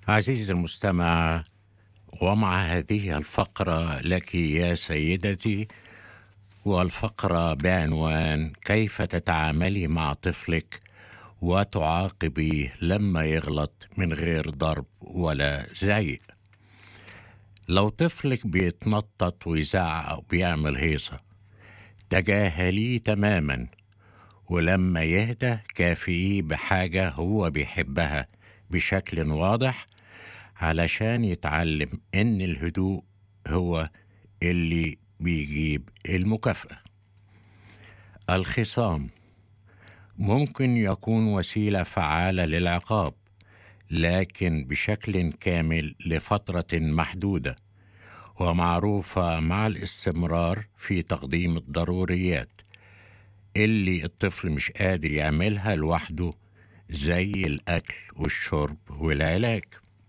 عزيزي المستمع، ومع هذه الفقرة لك يا سيدتي، والفقرة بعنوان كيف تتعاملي مع طفلك وتعاقبيه لما يغلط من غير ضرب ولا زعيق. لو طفلك بيتنطط ويزعق أو بيعمل هيصة، تجاهليه تماما، ولما يهدى كافئيه بحاجة هو بيحبها بشكل واضح، علشان يتعلم إن الهدوء هو اللي بيجيب المكافأة. الخصام ممكن يكون وسيلة فعالة للعقاب، لكن بشكل كامل لفترة محدودة، ومعروفة مع الاستمرار في تقديم الضروريات اللي الطفل مش قادر يعملها لوحده، زي الأكل والشرب والعلاج.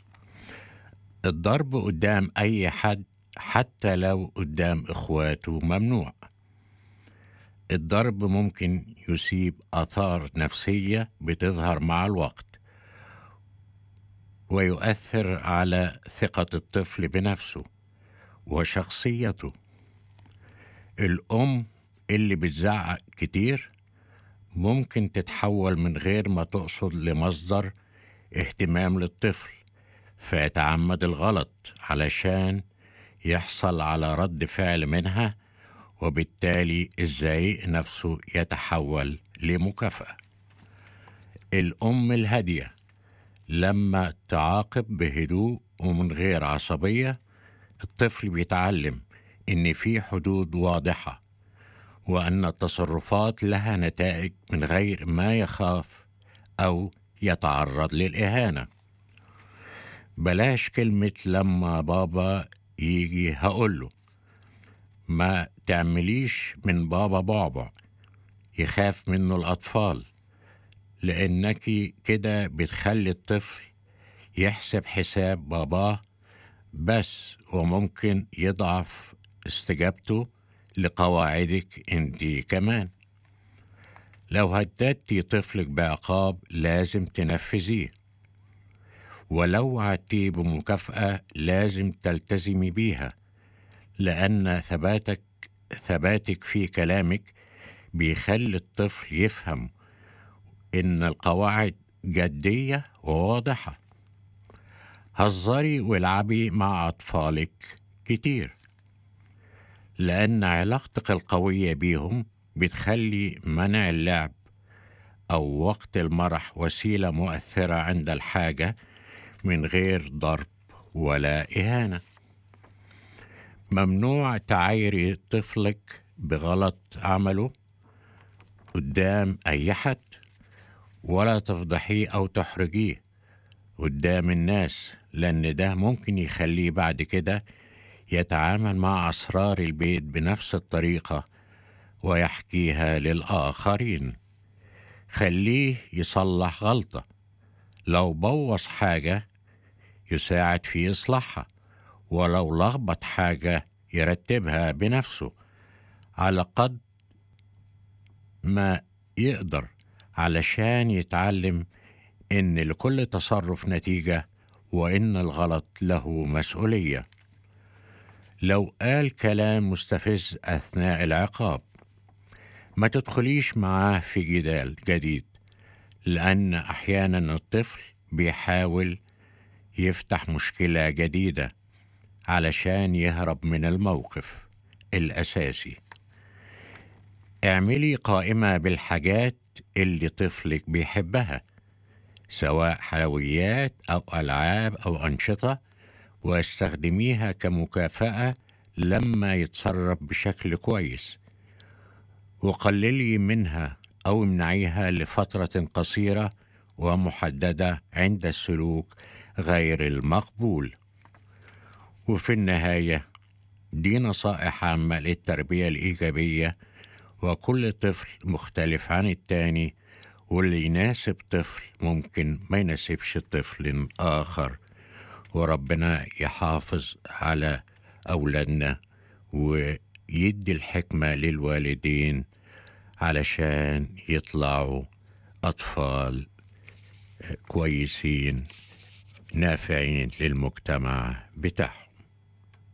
الضرب قدام أي حد، حتى لو قدام إخواته، ممنوع. الضرب ممكن يسيب آثار نفسية بتظهر مع الوقت، ويؤثر على ثقة الطفل بنفسه وشخصيته. الأم اللي بتزعق كتير ممكن تتحول من غير ما تقصد لمصدر اهتمام للطفل، فيتعمد الغلط علشان يحصل على رد فعل منها، وبالتالي الزعيق نفسه يتحول لمكافأة. الأم الهادية لما تعاقب بهدوء ومن غير عصبية، الطفل بيتعلم إن في حدود واضحة، وأن التصرفات لها نتائج من غير ما يخاف أو يتعرض للإهانة. بلاش كلمة لما بابا يجي هقوله. ما تعمليش من بابا بعبع يخاف منه الأطفال، لأنك كده بتخلي الطفل يحسب حساب باباه بس، وممكن يضعف استجابته لقواعدك انت كمان. لو هددتي طفلك بعقاب لازم تنفذيه، ولو وعدتيه بمكافأة لازم تلتزمي بيها، لأن ثباتك في كلامك بيخلي الطفل يفهم إن القواعد جدية وواضحة. هزري والعبي مع أطفالك كتير، لأن علاقتك القوية بيهم بتخلي منع اللعب أو وقت المرح وسيلة مؤثرة عند الحاجة، من غير ضرب ولا إهانة. ممنوع تعايري طفلك بغلط عمله قدام أي حد، ولا تفضحيه أو تحرجيه قدام الناس، لأن ده ممكن يخليه بعد كده يتعامل مع أسرار البيت بنفس الطريقة ويحكيها للآخرين. خليه يصلح غلطة، لو بوظ حاجة يساعد في إصلاحها، ولو لخبط حاجة يرتبها بنفسه على قد ما يقدر، علشان يتعلم إن لكل تصرف نتيجة، وإن الغلط له مسؤولية. لو قال كلام مستفز أثناء العقاب، ما تدخليش معاه في جدال جديد، لأن أحيانا الطفل بيحاول يفتح مشكلة جديدة علشان يهرب من الموقف الأساسي. اعملي قائمة بالحاجات اللي طفلك بيحبها، سواء حلويات أو ألعاب أو أنشطة، واستخدميها كمكافأة لما يتصرف بشكل كويس، وقللي منها أو امنعيها لفترة قصيرة ومحددة عند السلوك غير المقبول. وفي النهاية، دي نصائح عامة للتربية الإيجابية، وكل طفل مختلف عن التاني، واللي يناسب طفل ممكن ما يناسبش طفل آخر. وربنا يحافظ على أولادنا ويدي الحكمة للوالدين علشان يطلعوا أطفال كويسين نافعين للمجتمع بتاعهم.